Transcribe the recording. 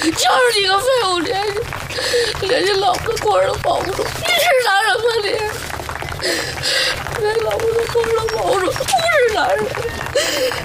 就是你个废物，连你老婆的锅都保不住，你是男人吗你？连老婆的锅都保不住，不是男人。